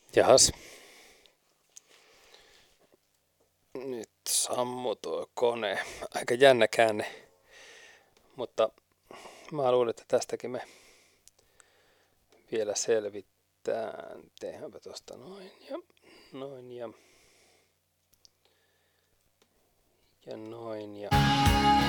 Jahas. Nyt sammu tuo kone. Aika jännä käänne. Mutta mä luulen, että tästäkin me vielä selvitään. Tehdäänpä tosta noin ja noin ja